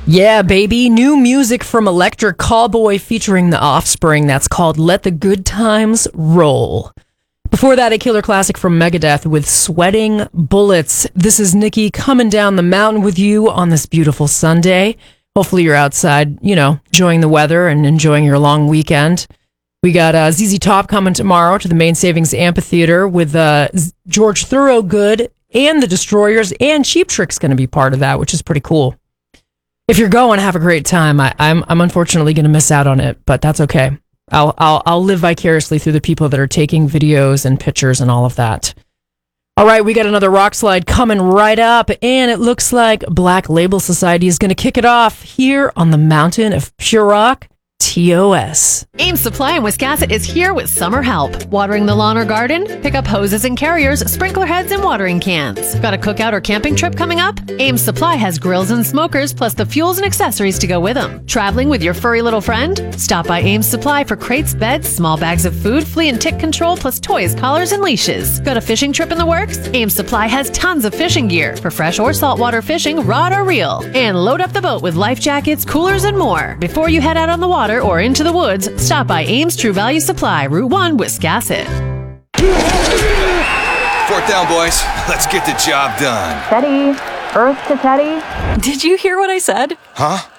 Yeah, baby. New music from Electric Callboy featuring The Offspring. That's called Let the Good Times Roll. Before that, a killer classic from Megadeth with Sweating Bullets. This is Nikki coming down the mountain with you on this beautiful Sunday. Hopefully you're outside, enjoying the weather and enjoying your long weekend. We got ZZ Top coming tomorrow to the Main Savings Amphitheater with George Thorogood and the Destroyers, and Cheap Trick's going to be part of that, which is pretty cool. If you're going, have a great time. I'm unfortunately going to miss out on it, but that's okay. I'll live vicariously through the people that are taking videos and pictures and all of that. All right, we got another rock slide coming right up, and it looks like Black Label Society is going to kick it off here on the mountain of pure rock. TOS. Ames Supply in Wiscasset is here with summer help. Watering the lawn or garden? Pick up hoses and carriers, sprinkler heads, and watering cans. Got a cookout or camping trip coming up? Ames Supply has grills and smokers, plus the fuels and accessories to go with them. Traveling with your furry little friend? Stop by Ames Supply for crates, beds, small bags of food, flea and tick control, plus toys, collars, and leashes. Got a fishing trip in the works? Ames Supply has tons of fishing gear for fresh or saltwater fishing, rod or reel. And load up the boat with life jackets, coolers, and more. Before you head out on the water or into the woods, stop by Ames True Value Supply, Route 1, Wiscasset. Fourth down, boys. Let's get the job done. Teddy. Earth to Teddy. Did you hear what I said? Huh?